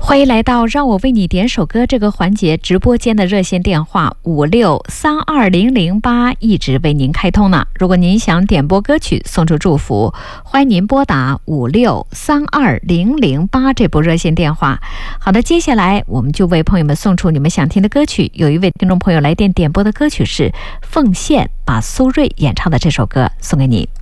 欢迎来到让我为你点首歌这个环节，直播间的热线电话56320008一直为您开通呢。如果您想点播歌曲送出祝福，欢迎您拨打56320008这部热线电话。好的，接下来我们就为朋友们送出你们想听的歌曲。有一位听众朋友来电点播的歌曲是奉献，把苏芮演唱的这首歌送给你。